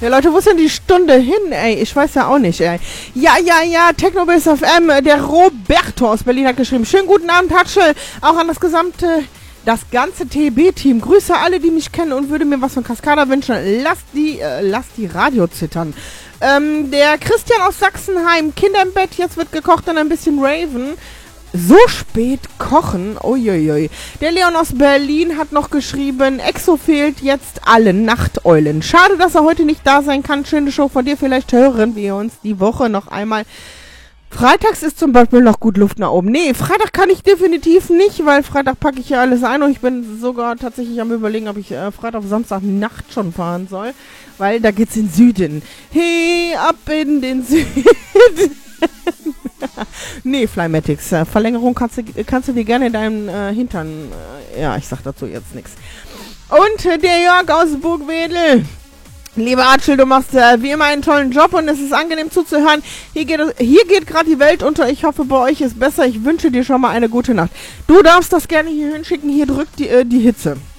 Ja, Leute, wo ist denn die Stunde hin, ey? Ich weiß ja auch nicht, ey. Ja, Technobase FM, der Roberto aus Berlin hat geschrieben. Schönen guten Abend, Hatschel. Auch an das ganze TB-Team. Grüße alle, die mich kennen und würde mir was von Cascada wünschen. Lasst die Radio zittern. Der Christian aus Sachsenheim, Kinder im Bett, jetzt wird gekocht und ein bisschen Raven. So spät kochen, uiuiui. Der Leon aus Berlin hat noch geschrieben, Exo fehlt jetzt alle Nachteulen. Schade, dass er heute nicht da sein kann. Schöne Show von dir, vielleicht hören wir uns die Woche noch einmal. Freitags ist zum Beispiel noch gut Luft nach oben. Nee, Freitag kann ich definitiv nicht, weil Freitag packe ich ja alles ein und ich bin sogar tatsächlich am Überlegen, ob ich Freitag auf Samstag Nacht schon fahren soll, weil da geht's in den Süden. Hey, ab in den Süden. Nee, Flymatics, Verlängerung kannst du dir gerne in deinem Hintern, ja, ich sag dazu jetzt nichts. Und der Jörg aus Burgwedel. Lieber Archel, du machst wie immer einen tollen Job und es ist angenehm zuzuhören. Hier geht gerade die Welt unter. Ich hoffe, bei euch ist besser. Ich wünsche dir schon mal eine gute Nacht. Du darfst das gerne hier hinschicken. Hier drückt die Hitze.